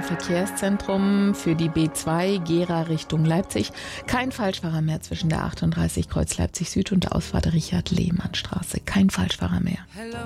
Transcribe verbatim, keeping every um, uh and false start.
Verkehrszentrum für die B zwei Gera Richtung Leipzig. Kein Falschfahrer mehr zwischen der achtunddreißig Kreuz Leipzig Süd und der Ausfahrt Richard-Lehmann-Straße. Kein Falschfahrer mehr.